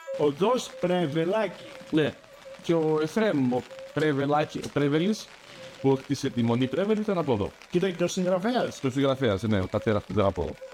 Οδός Πρεβελάκη. Ναι. Και ο Εφραίμ ο Πρέβελης, που έκτισε τη Μονή Πρέβελη, ήταν από εδώ. Κοίτα και ο συγγραφέας. Το συγγραφέας, ναι, ο πατέρας του ήταν από εδώ.